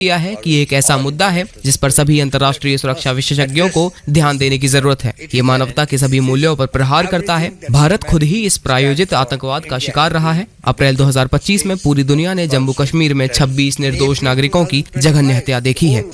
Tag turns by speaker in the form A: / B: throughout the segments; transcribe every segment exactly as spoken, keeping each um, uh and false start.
A: किया है कि एक ऐसा मुद्दा है जिस पर सभी अंतर्राष्ट्रीय सुरक्षा विशेषज्ञों को ध्यान देने की जरूरत है। ये मानवता के सभी मूल्यों पर प्रहार करता है। भारत खुद ही इस प्रायोजित आतंकवाद का शिकार रहा है। अप्रैल दो हज़ार पच्चीस में पूरी दुनिया ने जम्मू कश्मीर में छब्बीस निर्दोष नागरिकों की जघन्य हत्या देखी है।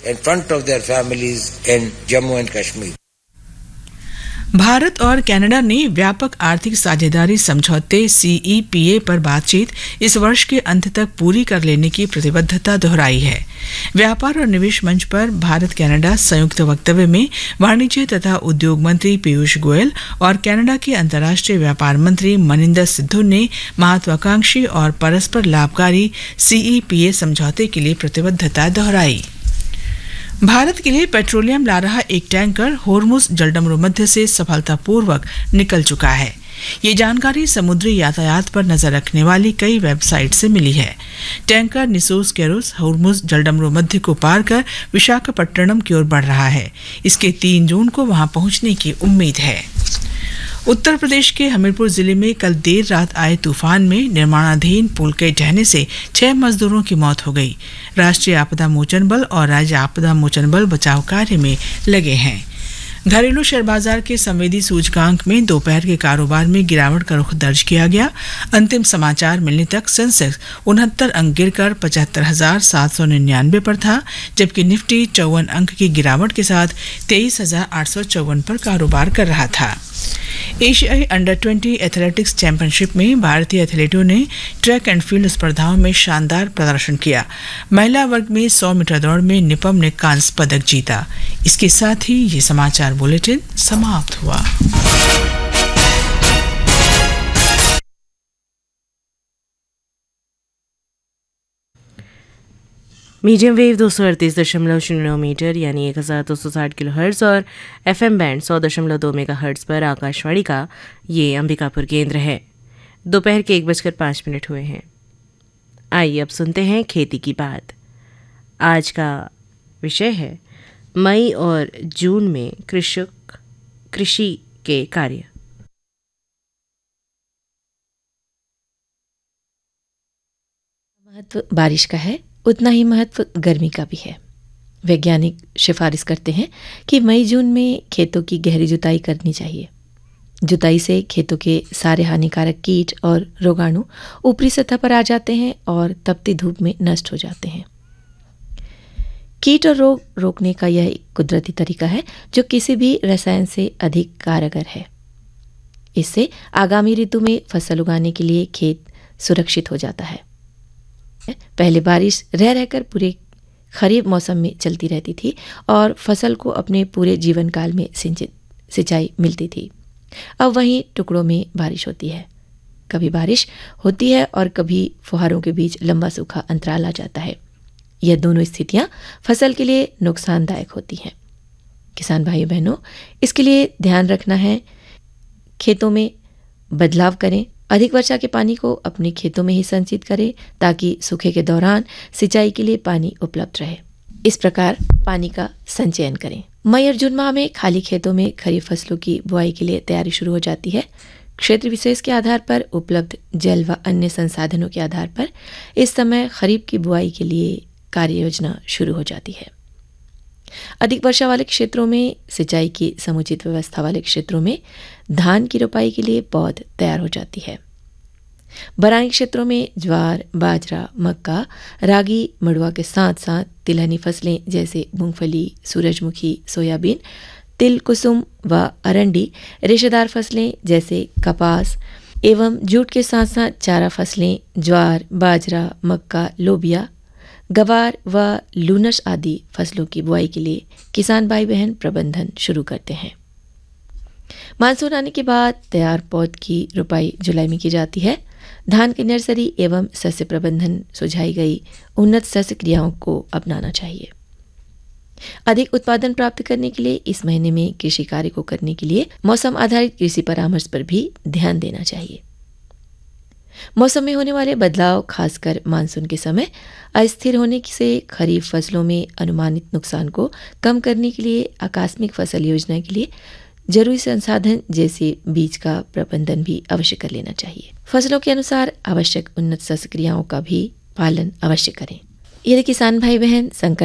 B: भारत और कनाडा ने व्यापक आर्थिक साझेदारी समझौते सी ई पी ए पर बातचीत इस वर्ष के अंत तक पूरी कर लेने की प्रतिबद्धता दोहराई है। व्यापार और निवेश मंच पर भारत कनाडा संयुक्त वक्तव्य में वाणिज्य तथा उद्योग मंत्री पीयूष गोयल और कनाडा के अंतर्राष्ट्रीय व्यापार मंत्री मनिंदर सिद्धू ने महत्वाकांक्षी और परस्पर लाभकारी सी ई पी ए समझौते के लिए प्रतिबद्धता दोहराई। भारत के लिए पेट्रोलियम ला रहा एक टैंकर होर्मुज जलडमरू मध्य से सफलतापूर्वक निकल चुका है। ये जानकारी समुद्री यातायात पर नजर रखने वाली कई वेबसाइट से मिली है। टैंकर निसोस केरोस होर्मुज जलडमरू मध्य को पार कर विशाखापट्टनम की ओर बढ़ रहा है। इसके तीन जून को वहां पहुंचने की उम्मीद है। उत्तर प्रदेश के हमीरपुर जिले में कल देर रात आए तूफान में निर्माणाधीन पुल के ढहने से छह मजदूरों की मौत हो गई। राष्ट्रीय आपदा मोचन बल और राज्य आपदा मोचन बल बचाव कार्य में लगे हैं। घरेलू शेयर बाजार के संवेदी सूचकांक में दोपहर के कारोबार में गिरावट का रुख दर्ज किया गया। अंतिम समाचार मिलने तक सेंसेक्स उनहत्तर अंक गिरकर पचहत्तर हजार सात सौ निन्यानवे पर था, जबकि निफ्टी चौवन अंक की गिरावट के साथ तेईस हजार आठ सौ चौवन पर कारोबार कर रहा था। एशियाई अंडर ट्वेंटी एथलेटिक्स चैंपियनशिप में भारतीय एथलीटों ने ट्रैक एंड फील्ड स्पर्धाओं में शानदार प्रदर्शन किया। महिला वर्ग में सौ मीटर दौड़ में निपम ने कांस्य पदक जीता। इसके साथ ही ये समाचार बुलेटिन समाप्त हुआ।
C: मीडियम वेव दो सौ अड़तीस दशमलव शून्य मीटर यानी एक हज़ार दो सौ साठ किलो हर्ट्ज और एफ एम बैंड सौ दशमलव दो मेगा हर्ट्ज पर आकाशवाणी का ये अंबिकापुर केंद्र है। दोपहर के एक बजकर पाँच मिनट हुए हैं। आइए अब सुनते हैं खेती की बात। आज का विषय है मई और जून में कृषक कृषि के कार्य।
D: महत्व बारिश का है, उतना ही महत्व गर्मी का भी है। वैज्ञानिक सिफारिश करते हैं कि मई जून में खेतों की गहरी जुताई करनी चाहिए। जुताई से खेतों के सारे हानिकारक कीट और रोगाणु ऊपरी सतह पर आ जाते हैं और तपती धूप में नष्ट हो जाते हैं। कीट और रोग रोकने का यह एक कुदरती तरीका है जो किसी भी रसायन से अधिक कारगर है। इससे आगामी ऋतु में फसल उगाने के लिए खेत सुरक्षित हो जाता है। पहले बारिश रह रहकर पूरे खरीफ मौसम में चलती रहती थी और फसल को अपने पूरे जीवन काल में सिंचित सिंचाई मिलती थी। अब वहीं टुकड़ों में बारिश होती है। कभी बारिश होती है और कभी फुहारों के बीच लंबा सूखा अंतराल आ जाता है। यह दोनों स्थितियां फसल के लिए नुकसानदायक होती हैं। किसान भाइयों बहनों, इसके लिए ध्यान रखना है, खेतों में बदलाव करें। अधिक वर्षा के पानी को अपने खेतों में ही संचित करें ताकि सूखे के दौरान सिंचाई के लिए पानी उपलब्ध रहे। इस प्रकार पानी का संचयन करें। मई और जून माह में खाली खेतों में खरीफ फसलों की बुआई के लिए तैयारी शुरू हो जाती है। क्षेत्र विशेष के आधार पर उपलब्ध जल व अन्य संसाधनों के आधार पर इस समय खरीफ की बुआई के लिए कार्य योजना शुरू हो जाती है। अधिक वर्षा वाले क्षेत्रों में सिंचाई की समुचित व्यवस्था वाले क्षेत्रों में धान की रोपाई के लिए पौध तैयार हो जाती है। बरानी क्षेत्रों में ज्वार, बाजरा, मक्का, रागी, मड़ुआ के साथ साथ तिलहनी फसलें जैसे मूंगफली, सूरजमुखी, सोयाबीन, तिल, कुसुम व अरंडी, रेशेदार फसलें जैसे कपास एवं जूट के साथ साथ चारा फसलें ज्वार, बाजरा, मक्का, लोबिया, गवार व लूनस आदि फसलों की बुआई के लिए किसान भाई बहन प्रबंधन शुरू करते हैं। मानसून आने के बाद तैयार पौध की रोपाई जुलाई में की जाती है। धान की नर्सरी एवं सस्य प्रबंधन सुझाई गई उन्नत सस्य क्रियाओं को अपनाना चाहिए। अधिक उत्पादन प्राप्त करने के लिए इस महीने में कृषि कार्य को करने के लिए मौसम आधारित कृषि परामर्श पर भी ध्यान देना चाहिए। मौसम में होने वाले बदलाव, खासकर मानसून के समय अस्थिर होने से खरीफ फसलों में अनुमानित नुकसान को कम करने के लिए आकस्मिक फसल योजना के लिए जरूरी संसाधन जैसे बीज का प्रबंधन भी अवश्य कर लेना चाहिए। फसलों के अनुसार आवश्यक उन्नत सस्य क्रियाओं का भी पालन अवश्य करें। यदि किसान भाई बहन संकट